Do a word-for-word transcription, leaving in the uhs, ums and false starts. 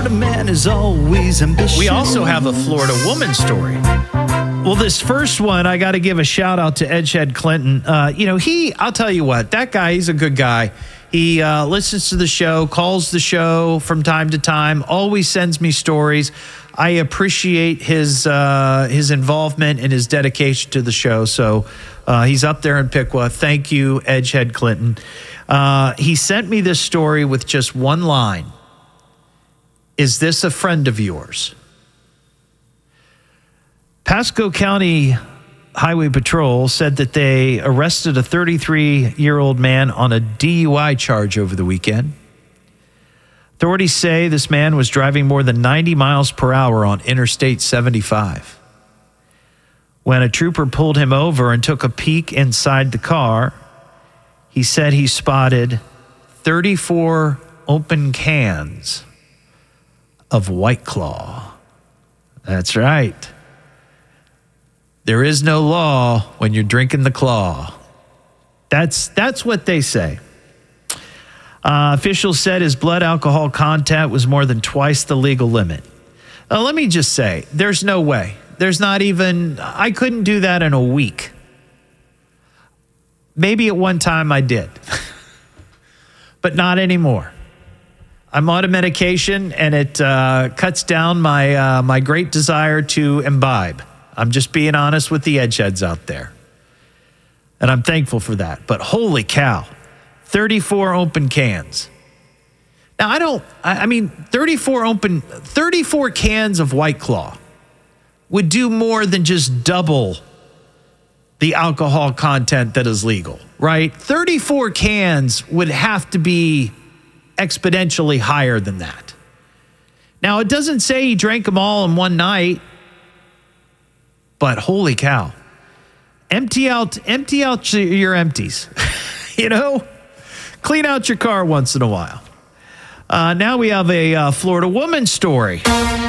Florida man is always ambitious. We also have a Florida woman story. Well, this first one, I got to give a shout out to Edgehead Clinton. Uh, you know, he, I'll tell you what, that guy, he's a good guy. He uh, listens to the show, calls the show from time to time, always sends me stories. I appreciate his uh, his involvement and his dedication to the show. So uh, he's up there in Piqua. Thank you, Edgehead Clinton. Uh, he sent me this story with just one line. Is this a friend of yours? Pasco County Highway Patrol said that they arrested a thirty-three-year-old man on a D U I charge over the weekend. Authorities say this man was driving more than ninety miles per hour on Interstate seventy-five. When a trooper pulled him over and took a peek inside the car, he said he spotted thirty-four open cans of White Claw. That's right. There is no law when you're drinking the claw. That's that's what they say. Uh, officials said his blood alcohol content was more than twice the legal limit. Uh, let me just say, there's no way. There's not even, I couldn't do that in a week. Maybe at one time I did, but not anymore. I'm on a medication and it uh, cuts down my uh, my great desire to imbibe. I'm just being honest with the edgeheads out there. And I'm thankful for that. But holy cow, thirty-four open cans. Now, I don't, I, I mean, thirty-four open, thirty-four cans of White Claw would do more than just double the alcohol content that is legal, right? thirty-four cans would have to be exponentially higher than that. Now, it doesn't say he drank them all in one night. But holy cow, empty out, empty out your empties, you know, clean out your car once in a while. Uh, now we have a uh, Florida woman story.